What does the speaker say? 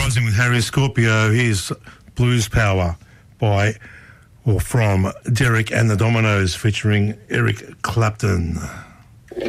Rising with Harry Scorpio. Here's Blues Power from Derek and the Dominoes featuring Eric Clapton.